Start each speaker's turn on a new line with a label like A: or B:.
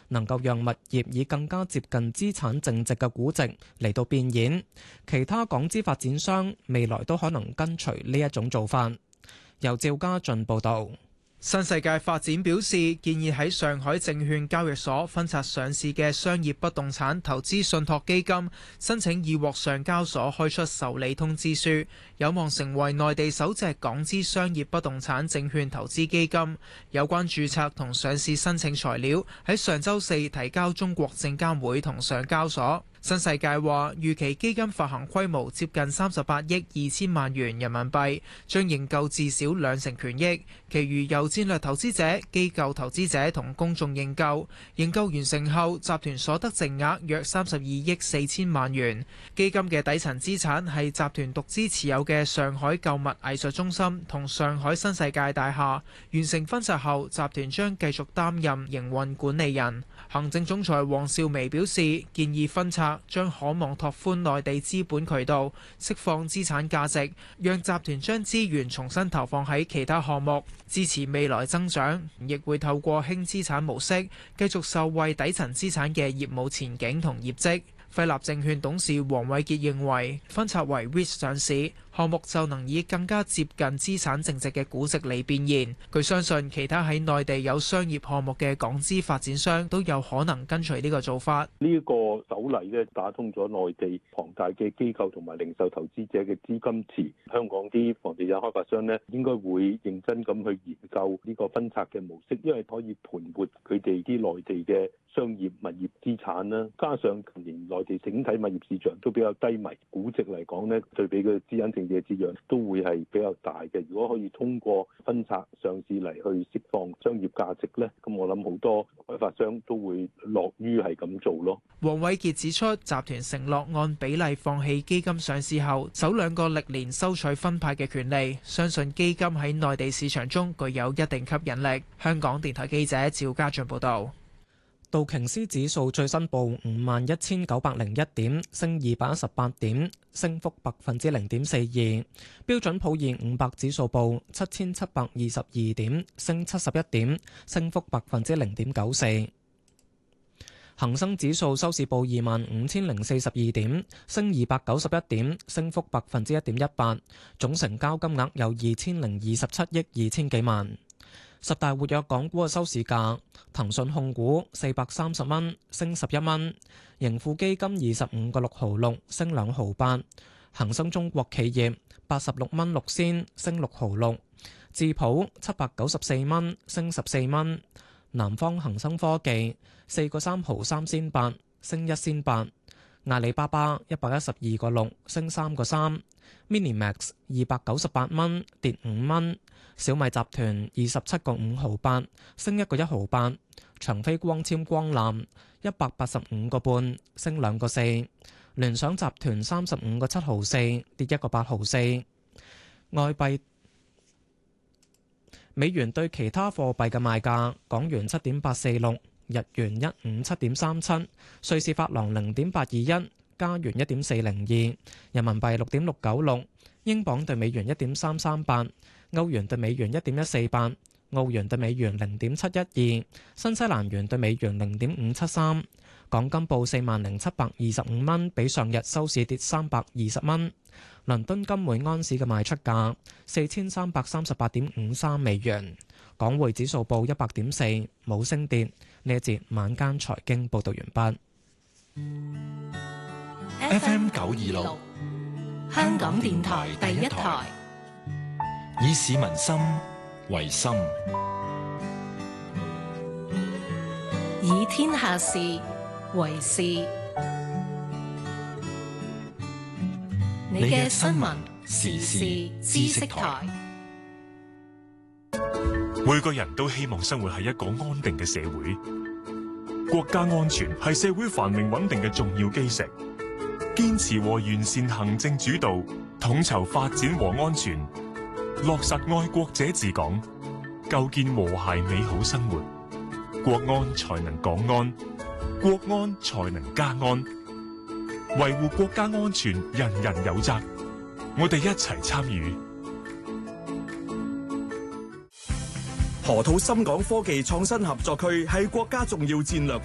A: 能夠讓物業以更加接近資產淨值嘅估值嚟到變現。其他港資發展商未來都可能跟隨呢一種做法。由趙家俊報導。
B: 新世界發展表示，建議喺上海證券交易所分拆上市嘅商業不動產投資信託基金，申請已獲上交所開出受理通知書，有望成為內地首隻港資商業不動產證券投資基金。有關註冊同上市申請材料喺上週四提交中國證監會同上交所。新世界話，預期基金發行規模接近38億2千萬元人民幣，將認購至少20%權益，其餘由戰略投資者、機構投資者同公眾認購。認購完成後，集團所得淨額約32億4千萬元。基金嘅底層資產係集團獨資持有嘅上海購物藝術中心同上海新世界大廈。完成分拆後，集團將繼續擔任營運管理人。行政總裁黃少薇表示，建議分拆將可望拓寬內地資本渠道，釋放資產價值，讓集團將資源重新投放喺其他項目，支持未來增長。亦會透過輕資產模式，繼續受惠底層資產嘅業務前景同業績。輝立證券董事黃偉傑認為，分拆為 REIT 上市項目就能以更加接近資產淨值嘅估值嚟變現。佢相信其他喺內地有商業項目嘅港資發展商都有可能跟隨呢個做法。
C: 呢個首例咧打通咗內地龐大嘅機構同埋零售投資者嘅資金池，香港啲房地產開發商咧應該會認真咁去研究呢個分拆嘅模式，因為可以盤活佢哋啲內地嘅商業物業資產啦，加上近年內地整體物業市場都比較低迷，估值嚟講咧對比嘅資產淨值嘅折讓都會係比較大嘅。如果可以通過分拆上市嚟去釋放商業價值咧，咁我諗好多開發商都會樂於係咁做咯。
B: 黃偉傑指出，集團承諾按比例放棄基金上市後首2個歷年收取分派嘅權利，相信基金喺內地市場中具有一定吸引力。香港電台記者趙家俊報道。
A: 道瓊斯指數最新報51,901點，升218點，升幅0.42%。標準普爾500指數報7,722點，升71點，升幅0.94%。恒生指數收市報25,042點，升291點，升幅1.18%。總成交金額有2,027億2千幾萬。十大活躍港股嘅收市價：騰訊控股430蚊，升11蚊；盈富基金25個6毫6，升2毫8；恒生中國企業86蚊6仙，升6毫6；智普794蚊，升14蚊；南方恒生科技4個3毫3仙8，升1仙8；阿里巴巴112個6，升3個3； Minimax 298蚊，跌5蚊。小米集團27個5毫8，升1個1毫8；長飛光纖光纜185個半，升2個4；聯想集團35個7毫4，跌1個8毫4。外幣美元對其他貨幣嘅賣價：港元7.846，日元157.37，瑞士法郎0.821，加元1.402，人民幣6.696，英鎊對美元1.338。歐元對美元1.148，澳元對美元0.712，新西蘭元對美元0.573。港金報40,725蚊，比上日收市跌320蚊。倫敦金每安士嘅賣出價4338.53美元。港匯指數報100.4，冇升跌。呢一節晚間財經報道完
D: 畢。FM 926，香港電台第一台。以市民心為心，
E: 以天下事為事。你嘅新聞時事知識台。
F: 每個人都希望生活喺一個安定嘅社會，國家安全係社會繁榮穩定嘅重要基石。堅持和完善行政主導，統籌發展和安全，落實愛國者治港，構建和諧美好生活，國安才能港安，國安才能家安。維護國家安全，人人有責，我哋一齊參與。
G: 河套深港科技創新合作區係國家重要戰略